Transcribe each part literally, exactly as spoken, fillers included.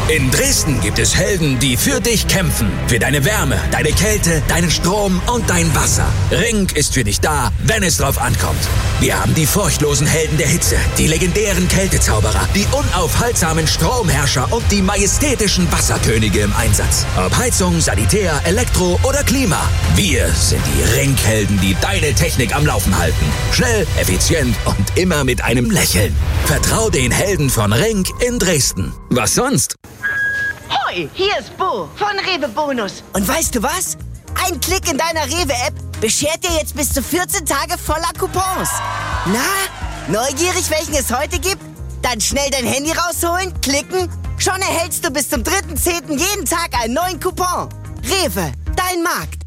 In Dresden gibt es Helden, die für dich kämpfen. Für deine Wärme, deine Kälte, deinen Strom und dein Wasser. Ring ist für dich da, wenn es drauf ankommt. Wir haben die furchtlosen Helden der Hitze, die legendären Kältezauberer, die unaufhaltsamen Stromherrscher und die majestätischen Wasserkönige im Einsatz. Ob Heizung, Sanitär, Elektro oder Klima. Wir sind die Ring-Helden, die deine Technik am Laufen halten. Schnell, effizient und immer mit einem Lächeln. Vertrau den Helden von Ring in Dresden. Was sonst? Hoi, hier ist Bo von Rewe Bonus. Und weißt du was? Ein Klick in deiner Rewe-App beschert dir jetzt bis zu vierzehn Tage voller Coupons. Na, neugierig, welchen es heute gibt? Dann schnell dein Handy rausholen, klicken. Schon erhältst du bis zum dritten zehnten jeden Tag einen neuen Coupon. Rewe, dein Markt.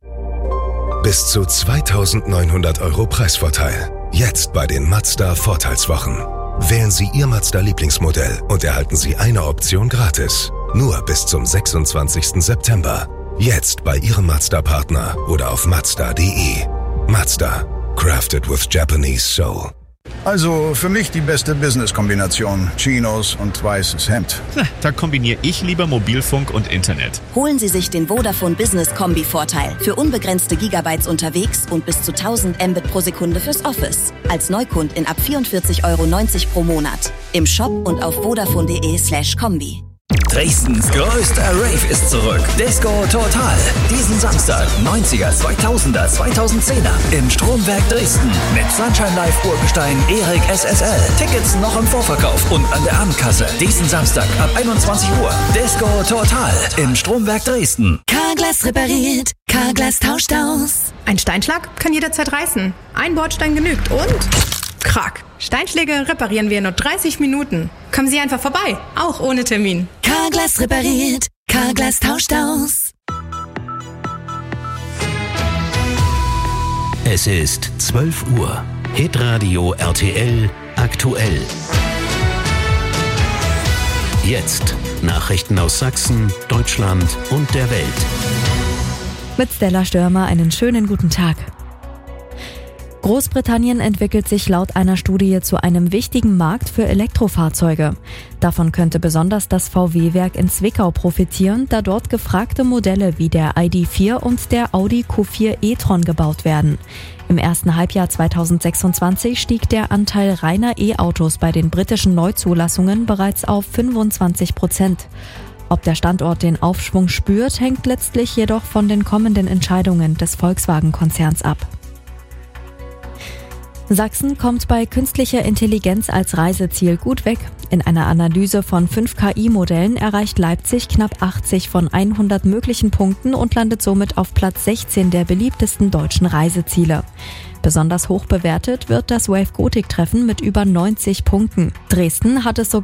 Bis zu zweitausendneunhundert Euro Preisvorteil. Jetzt bei den Mazda Vorteilswochen. Wählen Sie Ihr Mazda-Lieblingsmodell und erhalten Sie eine Option gratis. Nur bis zum sechsundzwanzigsten September. Jetzt bei Ihrem Mazda-Partner oder auf mazda punkt de. Mazda. Crafted with Japanese Soul. Also für mich die beste Business-Kombination. Chinos und weißes Hemd. Na, da kombiniere ich lieber Mobilfunk und Internet. Holen Sie sich den Vodafone Business Kombi-Vorteil. Für unbegrenzte Gigabytes unterwegs und bis zu tausend Mbit pro Sekunde fürs Office. Als Neukund in ab vierundvierzig Euro neunzig pro Monat. Im Shop und auf vodafone punkt de slash kombi. Dresdens größter Rave ist zurück. Disco Total. Diesen Samstag, neunziger, zweitausender, zweitausendzehner im Stromwerk Dresden. Mit Sunshine Live Urgestein, Erik S S L. Tickets noch im Vorverkauf und an der Abendkasse. Diesen Samstag ab einundzwanzig Uhr. Disco Total im Stromwerk Dresden. Carglass repariert, Carglass tauscht aus. Ein Steinschlag kann jederzeit reißen. Ein Bordstein genügt und... Krack. Steinschläge reparieren wir in nur dreißig Minuten. Kommen Sie einfach vorbei, auch ohne Termin. Carglass repariert, Carglass tauscht aus. Es ist zwölf Uhr. Hitradio R T L aktuell. Jetzt Nachrichten aus Sachsen, Deutschland und der Welt. Mit Stella Stürmer einen schönen guten Tag. Großbritannien entwickelt sich laut einer Studie zu einem wichtigen Markt für Elektrofahrzeuge. Davon könnte besonders das V W-Werk in Zwickau profitieren, da dort gefragte Modelle wie der I D vier und der Audi Q vier e-tron gebaut werden. Im ersten Halbjahr zweitausendsechsundzwanzig stieg der Anteil reiner E-Autos bei den britischen Neuzulassungen bereits auf fünfundzwanzig Prozent. Ob der Standort den Aufschwung spürt, hängt letztlich jedoch von den kommenden Entscheidungen des Volkswagen-Konzerns ab. Sachsen kommt bei künstlicher Intelligenz als Reiseziel gut weg. In einer Analyse von fünf K I-Modellen erreicht Leipzig knapp achtzig von hundert möglichen Punkten und landet somit auf Platz sechzehn der beliebtesten deutschen Reiseziele. Besonders hoch bewertet wird das Wave Gothic-Treffen mit über neunzig Punkten. Dresden hat es sogar